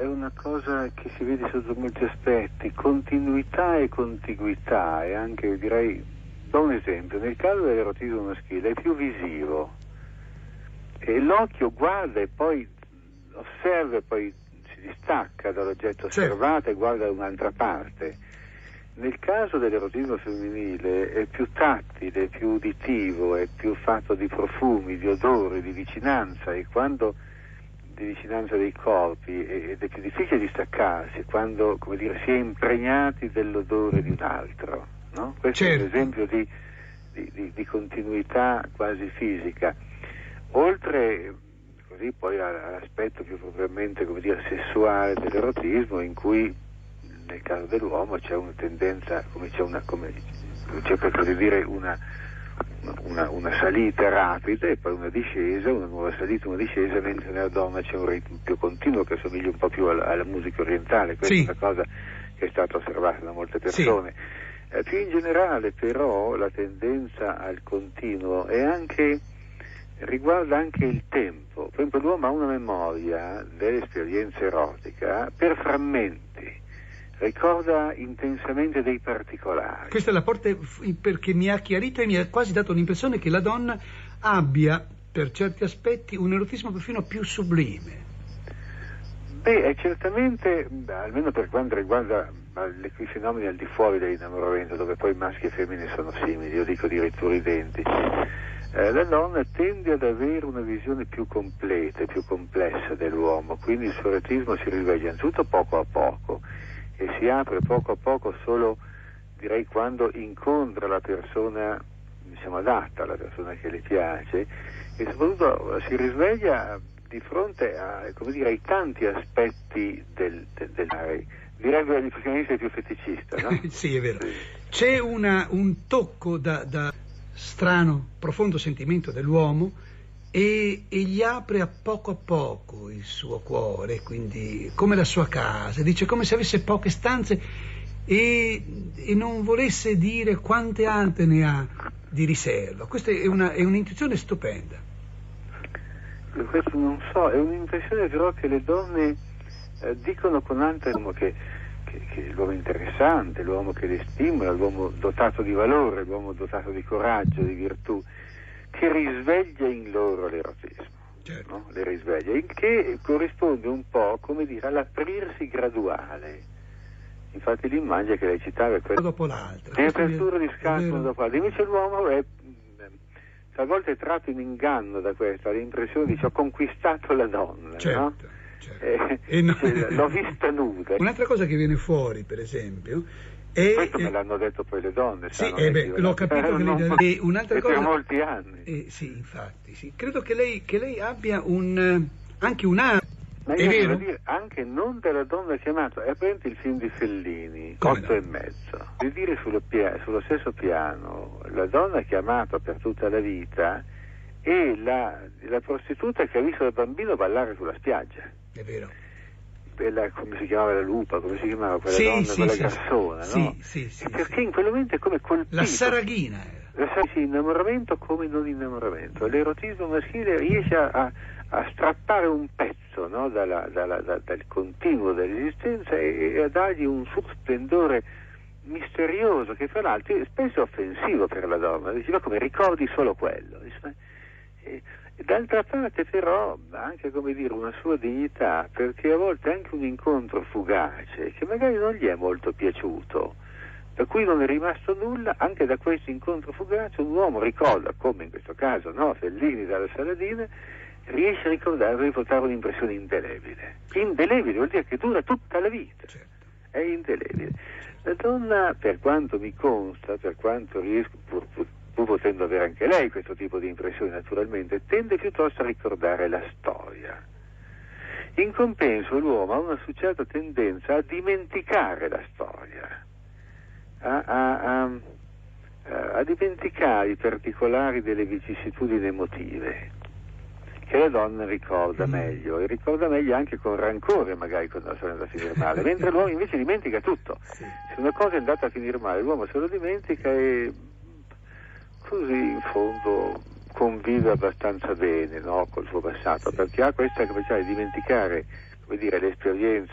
è una cosa che si vede sotto molti aspetti, continuità e contiguità, e anche, direi, do un esempio, nel caso dell'erotismo maschile è più visivo, e l'occhio guarda e poi osserva e poi si distacca dall'oggetto osservato e guarda da un'altra parte. Nel caso dell'erotismo femminile è più tattile, è più uditivo, è più fatto di profumi, di odori, di vicinanza, e quando di vicinanza dei corpi, ed è più difficile distaccarsi quando, come dire, si è impregnati dell'odore di un altro, no? Questo è un esempio di continuità quasi fisica. Oltre così poi all'aspetto più propriamente, come dire, sessuale dell'erotismo, in cui nel caso dell'uomo c'è una tendenza, c'è per così dire una salita rapida e poi una discesa, una nuova salita, una discesa, mentre nella donna c'è un ritmo più continuo che assomiglia un po' più alla musica orientale. Questa è una cosa che è stata osservata da molte persone. Più in generale però la tendenza al continuo riguarda anche il tempo. Per esempio l'uomo ha una memoria dell'esperienza erotica per frammenti, ricorda intensamente dei particolari. Questa è la parte perché mi ha chiarito e mi ha quasi dato l'impressione che la donna abbia per certi aspetti un erotismo perfino più sublime. È certamente, almeno per quanto riguarda quei fenomeni al di fuori dell'innamoramento, dove poi maschi e femmine sono simili, io dico addirittura identici, la donna tende ad avere una visione più completa e più complessa dell'uomo, quindi il suo erotismo si risveglia innanzitutto poco a poco e si apre poco a poco solo, direi, quando incontra la persona, diciamo, adatta, la persona che le piace, e soprattutto si risveglia di fronte a, come dire, ai tanti aspetti dell'arte. Direbbero gli psicologisti più feticista, no? Sì, è vero. Sì. C'è un tocco da strano, profondo sentimento dell'uomo e gli apre a poco il suo cuore, quindi come la sua casa, dice come se avesse poche stanze e non volesse dire quante altre ne ha di riserva. Questa è un'intuizione stupenda. Questo non so, è un'impressione però che le donne dicono con altre, che l'uomo interessante, l'uomo che le stimola, l'uomo dotato di valore, l'uomo dotato di coraggio, di virtù, che risveglia in loro l'erotismo, certo. No? Le risveglia, il che corrisponde un po', come dire, all'aprirsi graduale. Infatti l'immagine che lei citava è quella dopo l'altra, di apertura di scatto uno dopo l'altro. Invece l'uomo è a volte tratto in inganno da questa, ha l'impressione di ho conquistato la donna, certo, no? Certo. L'ho vista nuda. Un'altra cosa che viene fuori, per esempio, è... Questo me l'hanno detto poi le donne. Sì, l'ho capito che lei... un'altra cosa... per molti anni. Sì, infatti, sì. Credo che lei abbia anche una... Ma è vero? Dire, anche non della donna chiamata, è presente il film di Fellini, Come 8 e mezzo. Di dire sullo stesso piano, la donna chiamata per tutta la vita e la prostituta che ha visto il bambino ballare sulla spiaggia. È vero. Come si chiamava la lupa, come si chiamava quella donna, quella grassona, no? Sì, perché in quel momento è come colpito. La Saraghina era. Sì, innamoramento come non innamoramento. L'erotismo maschile riesce a strappare un pezzo, no? dal continuo dell'esistenza e a dargli un suo splendore misterioso che fra l'altro è spesso offensivo per la donna. Dice, ma come ricordi solo quello? E d'altra parte però anche, come dire, una sua dignità, perché a volte anche un incontro fugace che magari non gli è molto piaciuto, per cui non è rimasto nulla, anche da questo incontro fugace un uomo ricorda, come in questo caso, no, Fellini dalla Saladina, riesce a ricordare, a riportare un'impressione indelebile. Indelebile vuol dire che dura tutta la vita. Certo. È indelebile. La donna, per quanto mi consta, per quanto riesco, pur potendo avere anche lei questo tipo di impressioni naturalmente, tende piuttosto a ricordare la storia. In compenso l'uomo ha una certa tendenza a dimenticare la storia, a dimenticare i particolari delle vicissitudini emotive che la donna ricorda meglio, e ricorda meglio anche con rancore magari quando la storia è andata a finire male, mentre l'uomo invece dimentica tutto. Sì. Se una cosa è andata a finire male l'uomo se lo dimentica e così in fondo convive abbastanza bene, no, col suo passato, perché ha questa capacità di dimenticare, come dire, le esperienze